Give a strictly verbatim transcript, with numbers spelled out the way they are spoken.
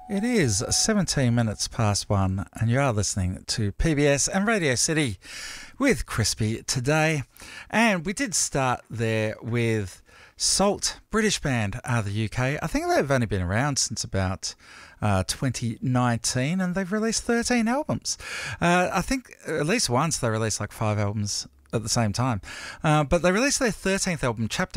It is seventeen minutes past one, and you are listening to P B S and Radio City with Crispy today. And we did start there with Salt, British band out of the U K. I think they've only been around since about uh, twenty nineteen, and they've released thirteen albums. Uh, I think at least once they released like five albums at the same time. Uh, but they released their thirteenth album, Chapter